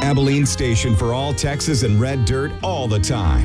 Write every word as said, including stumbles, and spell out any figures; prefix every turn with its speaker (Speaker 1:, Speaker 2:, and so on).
Speaker 1: Abilene station for all Texas and red dirt all the time.